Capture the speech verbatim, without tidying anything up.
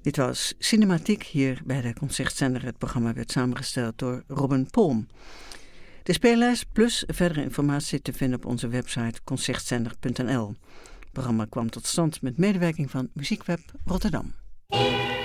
Dit was Cinematiek hier bij de Concertzender. Het programma werd samengesteld door Robin Polm. De speellijst plus verdere informatie te vinden op onze website concertzender punt n l. Het programma kwam tot stand met medewerking van Muziekweb Rotterdam.